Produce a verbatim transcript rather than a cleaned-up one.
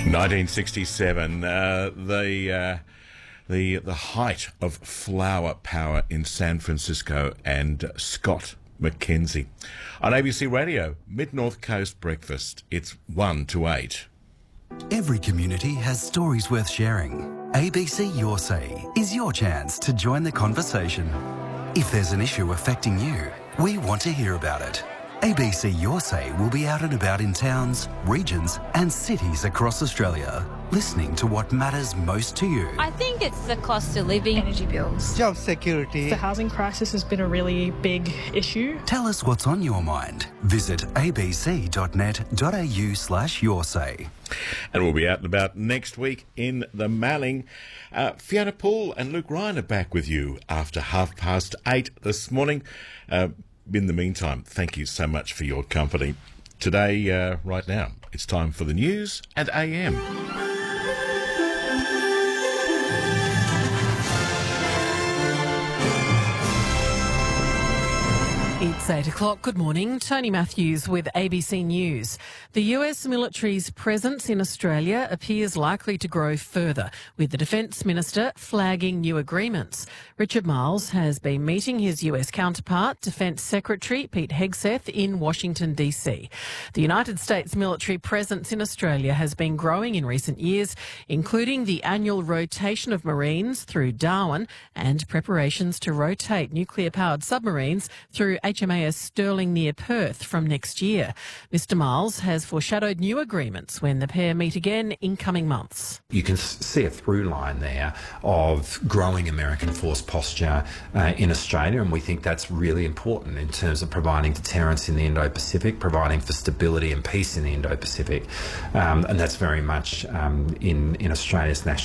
nineteen sixty-seven, uh, the uh, the the height of flower power in San Francisco, and Scott McKenzie. On A B C Radio, Mid-North Coast Breakfast. It's one to eight. Every community has stories worth sharing. A B C Your Say is your chance to join the conversation. If there's an issue affecting you, we want to hear about it. A B C Your Say will be out and about in towns, regions and cities across Australia, listening to what matters most to you. I think it's the cost of living, energy bills, job security. The housing crisis has been a really big issue. Tell us what's on your mind. Visit abc.net.au slash your say. And we'll be out and about next week in the Malling. Uh, Fiona Poole and Luke Ryan are back with you after half past eight this morning. Uh, in the meantime, thank you so much for your company. Today, uh, right now, it's time for the news at A M. It's eight o'clock. Good morning. Tony Matthews with A B C News. The U S military's presence in Australia appears likely to grow further, with the Defence Minister flagging new agreements. Richard Marles has been meeting his U S counterpart, Defence Secretary Pete Hegseth, in Washington, D C. The United States military presence in Australia has been growing in recent years, including the annual rotation of Marines through Darwin and preparations to rotate nuclear-powered submarines through H M A S Sterling near Perth from next year. Mister Marles has foreshadowed new agreements when the pair meet again in coming months. You can see a through line there of growing American force posture uh, in Australia, and we think that's really important in terms of providing deterrence in the Indo-Pacific, providing for stability and peace in the Indo-Pacific, um, and that's very much um, in, in Australia's national